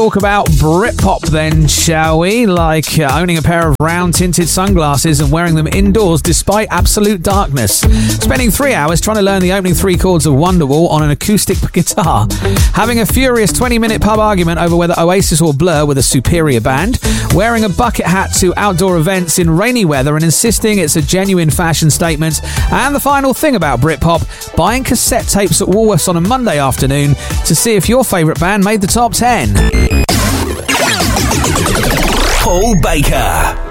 Talk about Britpop then, shall we? Like owning a pair of round-tinted sunglasses and wearing them indoors despite absolute darkness. Spending 3 hours trying to learn the opening 3 chords of Wonderwall on an acoustic guitar. Having a furious 20-minute pub argument over whether Oasis or Blur were the superior band. Wearing a bucket hat to outdoor events in rainy weather and insisting it's a genuine fashion statement. And the final thing about Britpop, buying cassette tapes at Woolworths on a Monday afternoon to see if your favourite band made the top 10. Paul Baker.